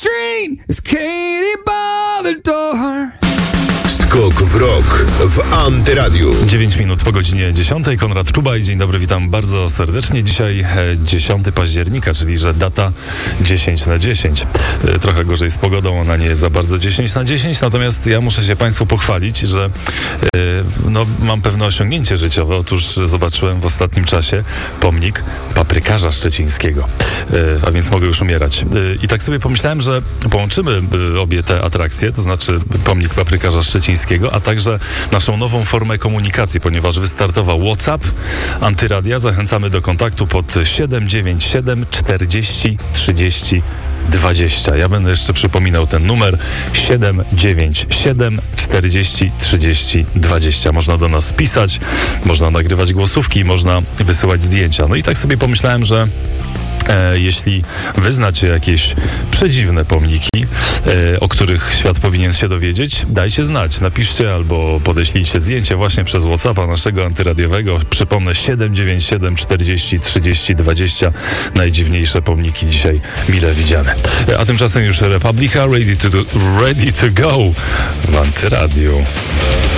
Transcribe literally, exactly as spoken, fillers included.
train as Katie barred the door. Skok w rok w Antyradiu. dziewięć minut po godzinie dziesiątej. Konrad Czubaj, dzień dobry, witam bardzo serdecznie. Dzisiaj dziesiątego października, czyli że data dziesięć na dziesięć. Trochę gorzej z pogodą, ona nie jest za bardzo dziesięć na dziesięć, natomiast ja muszę się Państwu pochwalić, że no, mam pewne osiągnięcie życiowe. Otóż zobaczyłem w ostatnim czasie pomnik paprykarza szczecińskiego, a więc mogę już umierać. I tak sobie pomyślałem, że połączymy obie te atrakcje, to znaczy pomnik paprykarza szczecińskiego, a także naszą nową formę komunikacji, ponieważ wystartował WhatsApp Antyradia. Zachęcamy do kontaktu pod siedem dziewięć siedem czterdzieści trzydzieści dwadzieścia. Ja będę jeszcze przypominał ten numer siedem dziewięć siedem czterdzieści trzydzieści dwadzieścia. Można do nas pisać, można nagrywać głosówki, można wysyłać zdjęcia. No i tak sobie pomyślałem, że E, jeśli wyznacie jakieś przedziwne pomniki, e, o których świat powinien się dowiedzieć, dajcie znać. Napiszcie albo podeślijcie zdjęcie właśnie przez WhatsAppa naszego antyradiowego. Przypomnę, siedem dziewięć siedem czterdzieści trzydzieści dwadzieścia. Najdziwniejsze pomniki dzisiaj mile widziane. E, a tymczasem już Republica ready to, do, ready to go w Antyradiu.